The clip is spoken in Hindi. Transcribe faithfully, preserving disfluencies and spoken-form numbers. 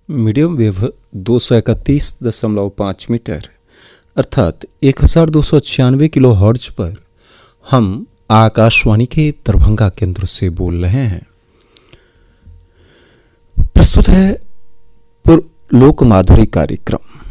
मीडियम वेव दो सौ इकतीस दशमलव पाँच मीटर अर्थात एक हजार दो सौ छियानवे किलो हर्ट्ज पर हम आकाशवाणी के दरभंगा केंद्र से बोल रहे हैं। प्रस्तुत है लोक माधुरी कार्यक्रम।